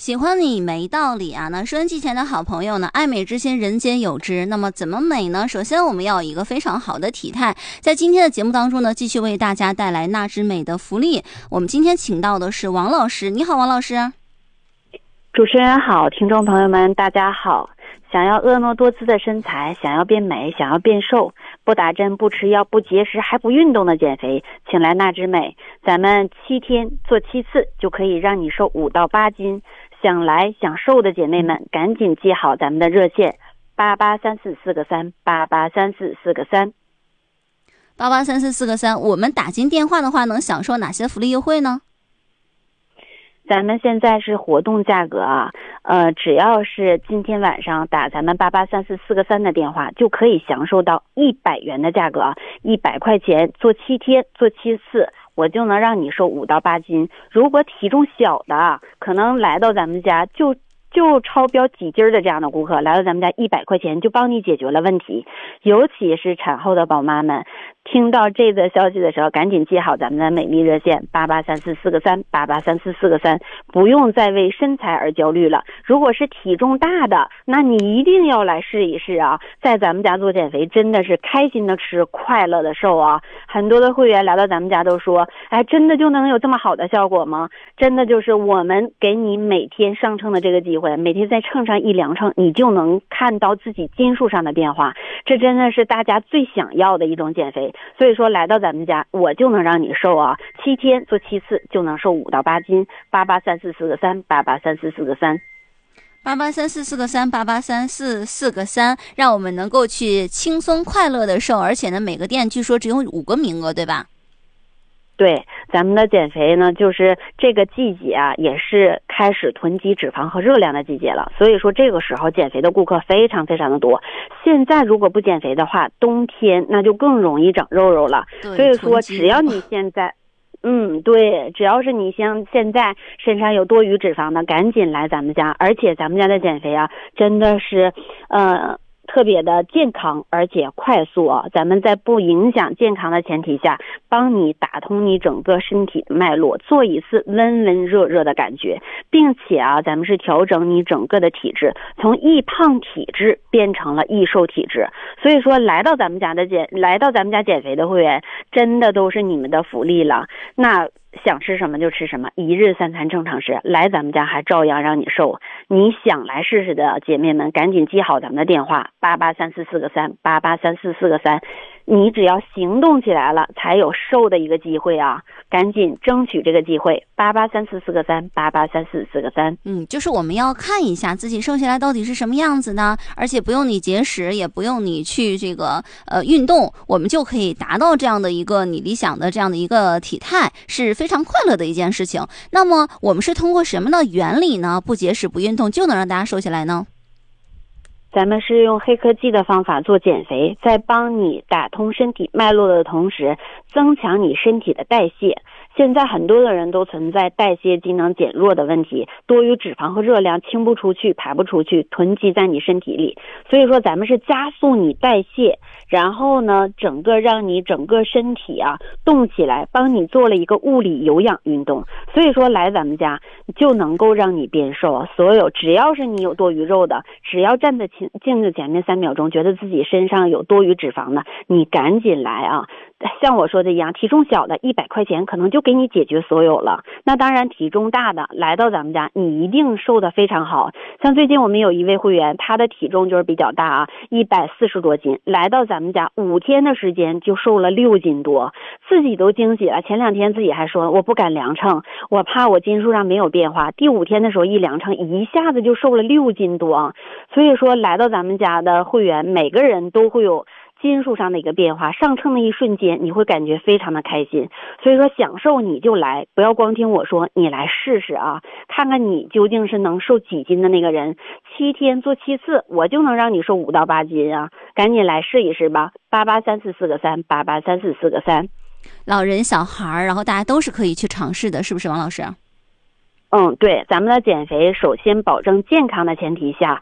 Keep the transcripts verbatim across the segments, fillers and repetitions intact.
喜欢你没道理啊！那收音机前的好朋友呢，爱美之心人皆有之。那么怎么美呢？首先我们要有一个非常好的体态。在今天的节目当中呢，继续为大家带来纳之美的福利。我们今天请到的是王老师。你好，王老师。 主持人好，听众朋友们大家好。想要婀娜多姿的身材，想要变美，想要变瘦，不打针不吃药不节食还不运动的减肥，请来纳之美。咱们七天做七次就可以让你瘦五到八斤。想来想瘦的姐妹们，赶紧记好咱们的热线八八三四四个三八八三四四个三八八三四四个三。我们打进电话的话，能享受哪些福利优惠呢？ 咱们现在是活动价格啊，呃，只要是今天晚上打咱们八八三四四个三的电话，就可以享受到一百元的价格啊，一百块钱做七天做七次，我就能让你瘦五到八斤。如果体重小的，可能来到咱们家就就超标几斤的这样的顾客，来到咱们家一百块钱就帮你解决了问题。尤其是产后的宝妈们，听到这个消息的时候，赶紧记好咱们的美丽热线八八三四四个三八八三四四个三，不用再为身材而焦虑了。如果是体重大的，那你一定要来试一试啊！在咱们家做减肥，真的是开心的吃，快乐的瘦啊！很多的会员来到咱们家都说，哎，真的就能有这么好的效果吗？真的就是我们给你每天上称的这个机会，每天在秤上一量称，你就能看到自己斤数上的变化，这真的是大家最想要的一种减肥。所以说来到咱们家，我就能让你瘦啊！七天做七次就能瘦五到八斤。八八三四四个三，八八三四四个三， 八八三四四个三，八八三四四个三，让我们能够去轻松快乐的瘦，而且呢，每个店据说只有五个名额，对吧？ 对，咱们的减肥呢，就是这个季节啊，也是开始囤积脂肪和热量的季节了。所以说这个时候减肥的顾客非常非常的多。现在如果不减肥的话，冬天那就更容易长肉肉了。所以说只要你现在嗯，对，只要是你像现在身上有多余脂肪的，赶紧来咱们家。而且咱们家的减肥啊，真的是呃特别的健康而且快速啊！咱们在不影响健康的前提下，帮你打通你整个身体的脉络，做一次温温热热的感觉，并且啊，咱们是调整你整个的体质，从易胖体质变成了易瘦体质。所以说，来到咱们家的减，来到咱们家减肥的会员，真的都是你们的福利了。那想吃什么就吃什么，一日三餐正常吃，来咱们家还照样让你瘦。你想来试试的姐妹们，赶紧记好咱们的电话八八三四四个三八八三四四个三，你只要行动起来了，才有瘦的一个机会啊！赶紧争取这个机会，八八三四四个三八八三四四个三。 嗯，就是我们要看一下自己瘦下来到底是什么样子呢？而且不用你节食，也不用你去这个呃运动，我们就可以达到这样的一个你理想的这样的一个体态，是非常快乐的一件事情。那么我们是通过什么的原理呢？不节食不运动就能让大家瘦下来呢？ 咱们是用黑科技的方法做减肥，在帮你打通身体脉络的同时，增强你身体的代谢。现在很多的人都存在代谢机能减弱的问题，多余脂肪和热量清不出去，排不出去，囤积在你身体里。所以说咱们是加速你代谢，然后呢，整个让你整个身体啊动起来，帮你做了一个物理有氧运动。所以说来咱们家就能够让你变瘦啊！所有只要是你有多余肉的，只要站在镜子前面三秒钟，觉得自己身上有多余脂肪的，你赶紧来啊！像我说的一样，体重小的一百块钱可能就给你解决所有了。那当然体重大的来到咱们家，你一定瘦得非常好。像最近我们有一位会员，他的体重就是比较大啊，一百四十多斤，来到咱们家五天的时间就瘦了六斤多，自己都惊喜了。前两天自己还说我不敢量称，我怕我斤数上没有变化。第五天的时候一量称，一下子就瘦了六斤多。所以说来到咱们家的会员，每个人都会有斤数上的一个变化，上称的一瞬间你会感觉非常的开心。所以说享受你就来，不要光听我说，你来试试啊，看看你究竟是能瘦几斤的那个人。七天做七次，我就能让你瘦五到八斤啊！赶紧来试一试吧，八八三四四个三八八三四四个三。 老人小孩，然后大家都是可以去尝试的，是不是王老师？ 嗯，对，咱们的减肥首先保证健康的前提下，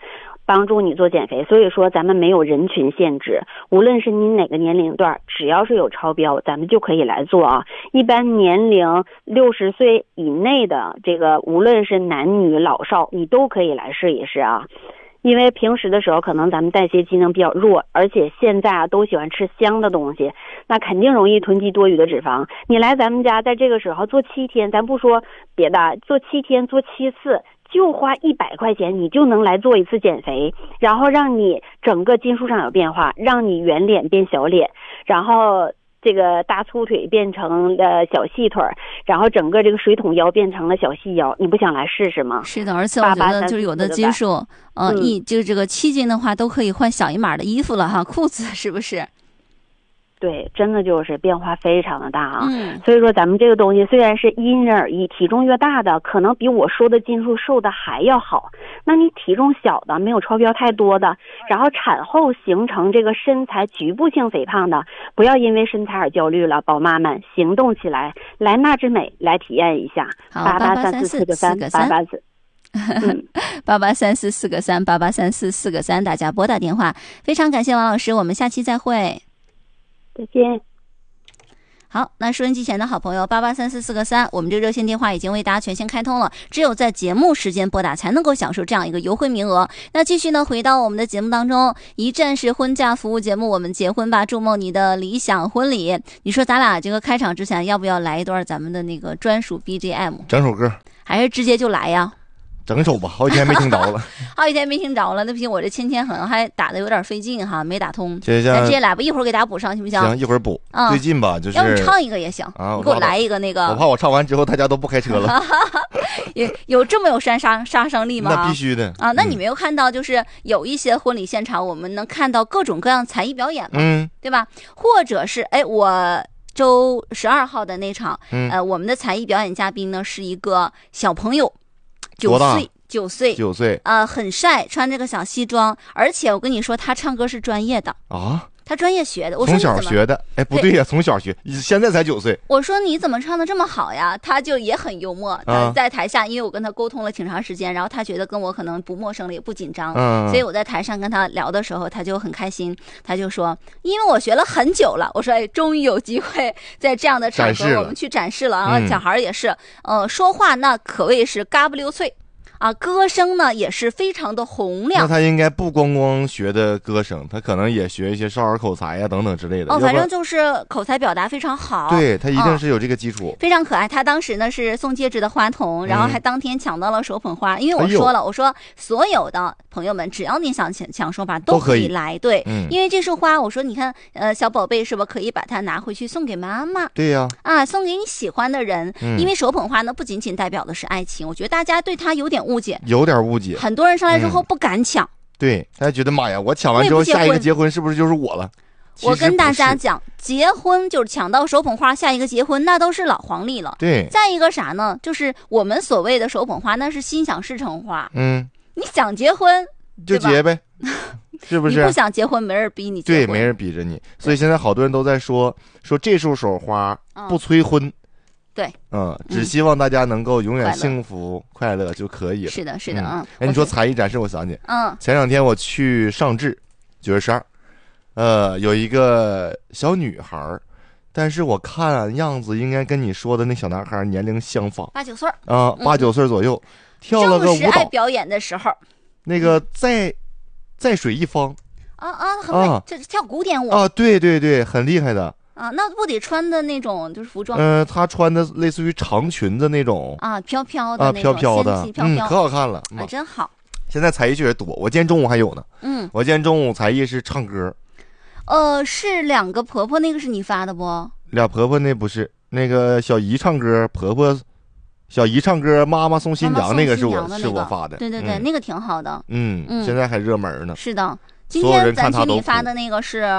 帮助你做减肥。所以说咱们没有人群限制，无论是你哪个年龄段，只要是有超标，咱们就可以来做啊。一般年龄六十岁以内的这个，无论是男女老少，你都可以来试一试啊。因为平时的时候可能咱们代谢机能比较弱，而且现在啊都喜欢吃香的东西，那肯定容易囤积多余的脂肪。你来咱们家在这个时候做七天，咱不说别的，做七天做七次，就花一百块钱，你就能来做一次减肥，然后让你整个筋数上有变化，让你圆脸变小脸，然后这个大粗腿变成了小细腿，然后整个这个水桶腰变成了小细腰，你不想来试试吗？ 是的，而且我觉得就是有的斤数，呃， 嗯、 一就是这个七斤的话，都可以换小一码的衣服了哈，裤子是不是？ 对，真的就是变化非常的大啊。 嗯， 所以说咱们这个东西虽然是因人而异，体重越大的可能比我说的斤数瘦的还要好，那你体重小的没有超标太多的，然后产后形成这个身材局部性肥胖的，不要因为身材而焦虑了，宝妈们行动起来，来娜之美来体验一下。 八八三四四个三， 八八四。 八八三四四个三，八八三四四个三，大家拨打电话。非常感谢王老师，我们下期再会。 再见。 好，那收音机前的好朋友，八八三四四个三，我们这热线电话已经为大家全线开通了，只有在节目时间拨打才能够享受这样一个优惠名额。那继续呢，回到我们的节目当中，一站式婚嫁服务节目，我们结婚吧，筑梦你的理想婚礼。你说咱俩这个开场之前，要不要来一段咱们的那个专属 B G M？ 整首歌， 还是直接就来呀？ 整首吧，好几天没听着了。 好几天没听着了，那不行，我这芊芊可能还打的有点费劲哈，没打通。 咱直接来吧，一会儿给大家补上，行不行？ 行，一会儿补。 嗯、 最近吧，就是要不唱一个也行啊， 你给我来一个那个。 我怕我唱完之后大家都不开车了。 有有这么有杀杀杀伤力吗？ 那必须的啊！那你没有看到，就是有一些婚礼现场，我们能看到各种各样才艺表演嘛， 嗯， 对吧？或者是哎，我周十二号的那场， 嗯、 呃，我们的才艺表演嘉宾呢是一个小朋友，九岁。九岁， 九岁， 呃，很帅，穿这个小西装，而且我跟你说，他唱歌是专业的啊， 他专业学的。我说从小学的，哎，不对呀，从小学，现在才九岁。 我说你怎么唱的这么好呀？他就也很幽默，他在台下，因为我跟他沟通了挺长时间，然后他觉得跟我可能不陌生了，也不紧张， 嗯， 所以我在台上跟他聊的时候，他就很开心，他就说，因为我学了很久了，我说，哎，终于有机会在这样的场合我们去展示了，然后小孩也是，呃，说话那可谓是嘎不溜脆。啊，歌声呢也是非常的洪亮。 那他应该不光光学的歌声，他可能也学一些少儿口才呀、啊、等等之类的。 哦，反正就是口才表达非常好。 对，他一定是有这个基础。 嗯、非常可爱。他当时呢是送戒指的花童，然后还当天抢到了手捧花。嗯、因为我说了，哎、我说所有的朋友们，只要你想抢抢手把都可以来。对、 嗯， 因为这束花，我说你看，呃，小宝贝是不是可以把它拿回去送给妈妈？ 对呀、 啊，啊，送给你喜欢的人。 嗯、 因为手捧花呢，不仅仅代表的是爱情，我觉得大家对他有点误解。 有点误解。 很多人上来之后不敢抢， 嗯、对，大家觉得妈呀，我抢完之后下一个结婚是不是就是我了？ 我跟大家讲，结婚就是抢到手捧花，下一个结婚那都是老黄历了。 对， 再一个啥呢？就是我们所谓的手捧花，那是心想事成花。 嗯， 你想结婚就结呗，是不是？ 你不想结婚，没人逼你结婚。 对，没人逼着你。所以现在好多人都在说说这束手花不催婚。嗯对， 嗯，只希望大家能够永远幸福快乐就可以了。 是的，是的，嗯。 哎，你说才艺展示，我想起， 嗯， 前两天我去上智，九月十二，呃，有一个小女孩，但是我看样子应该跟你说的那小男孩年龄相仿， 八九岁啊，八九岁左右，跳了个舞蹈。 正是爱表演的时候。 那个在在水一方。 啊啊，很美，这是跳古典舞啊，对对对，很厉害的。 啊，那不得穿的那种就是服装？ 嗯、呃，她穿的类似于长裙子那种啊，飘飘的啊，飘飘的， 飘飘嗯，可好看了， 啊，真好。 现在才艺确实多，我今天中午还有呢。 嗯， 我今天中午才艺是唱歌。 呃，是两个婆婆，那个是你发的不？ 俩婆婆那不是，那个小姨唱歌，婆婆小姨唱歌，妈妈送新娘，那个是我、 那个、 是我发的。 对对对、 嗯， 那个挺好的。 嗯嗯，现在还热门呢。 是的。今天咱群里发的那个是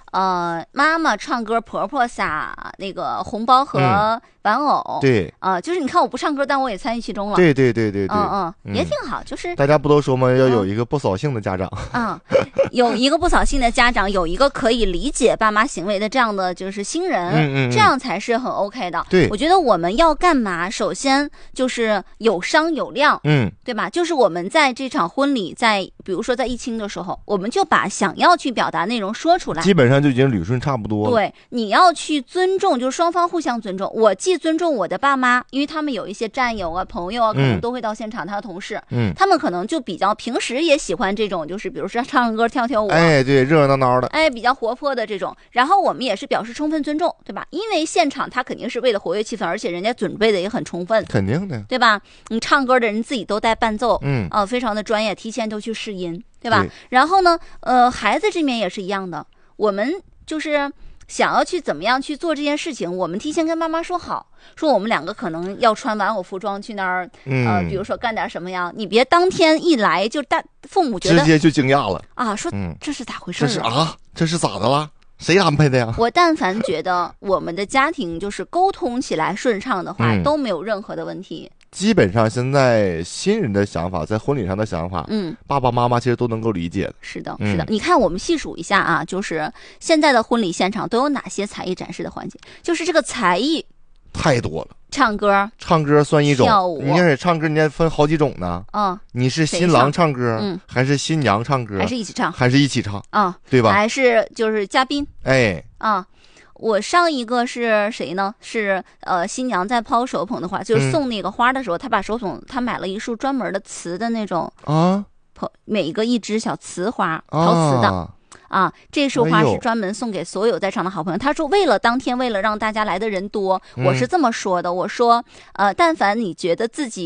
呃，妈妈唱歌，婆婆撒那个红包和玩偶， 嗯、对， 啊、呃，就是你看我不唱歌，但我也参与其中了， 对对对对对， 嗯嗯，嗯也挺好，就是大家不都说吗？要有一个不扫兴的家长， 啊、嗯，有一个不扫兴的家长，有一个可以理解爸妈行为的这样的就是新人， 嗯嗯嗯， 这样才是很 OK 的。 对， 我觉得我们要干嘛？首先就是有商有量， 嗯， 对吧？就是我们在这场婚礼，在比如说在议亲的时候，我们就把想要去表达内容说出来， 基本上就已经捋顺差不多了。 对，你要去尊重，就是双方互相尊重。我既尊重我的爸妈，因为他们有一些战友啊、朋友啊，可能都会到现场，他的同事， 嗯， 他们可能就比较平时也喜欢这种，就是比如说唱唱歌、跳跳舞， 哎，对，热热闹闹的， 哎，比较活泼的这种。然后我们也是表示充分尊重，对吧？因为现场他肯定是为了活跃气氛，而且人家准备的也很充分， 肯定的， 对吧？你唱歌的人自己都带伴奏， 嗯， 啊、呃，非常的专业，提前都去试音，对吧？ 对， 然后呢，呃，孩子这边也是一样的，我们就是想要去怎么样去做这件事情，我们提前跟妈妈说好，说我们两个可能要穿玩偶服装去那儿， 嗯、 呃，比如说干点什么呀，你别当天一来就大父母觉得直接就惊讶了啊，说、 嗯、 这是咋回事、 啊？这是啊，这是咋的了？谁安排的呀？ 我但凡觉得我们的家庭就是沟通起来顺畅的话， 嗯、 都没有任何的问题。 基本上现在新人的想法，在婚礼上的想法， 嗯， 爸爸妈妈其实都能够理解的。 是的， 嗯、 是的。你看，我们细数一下啊，就是现在的婚礼现场都有哪些才艺展示的环节？就是这个才艺太多了， 唱歌， 唱歌算一种， 跳舞， 你看唱歌，你还分好几种呢。 嗯， 你是新郎唱歌， 嗯， 还是新娘唱歌， 还是一起唱， 还是一起唱啊、嗯， 对吧？ 还是就是嘉宾， 哎， 啊。我上一个是谁呢？是呃，新娘在抛手捧的花，就是送那个花的时候，她、嗯、把手捧，她买了一束专门的瓷的那种啊， 每一个一枝小瓷花，陶瓷的。 啊啊，这束花是专门送给所有在场的好朋友。他说，为了当天，为了让大家来的人多， 嗯、 我是这么说的。我说，呃，但凡你觉得自己